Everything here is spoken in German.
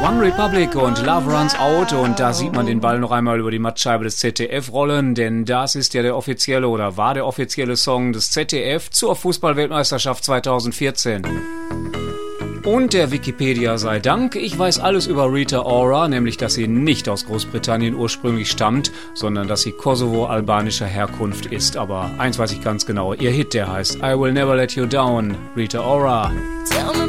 One Republic und Love Runs Out, und da sieht man den Ball noch einmal über die Mattscheibe des ZDF rollen, denn das ist ja der offizielle oder war der offizielle Song des ZDF zur Fußball-Weltmeisterschaft 2014. Und der Wikipedia sei Dank, ich weiß alles über Rita Ora, nämlich dass sie nicht aus Großbritannien ursprünglich stammt, sondern dass sie kosovo-albanischer Herkunft ist. Aber eins weiß ich ganz genau, ihr Hit, der heißt I Will Never Let You Down, Rita Ora. Tell me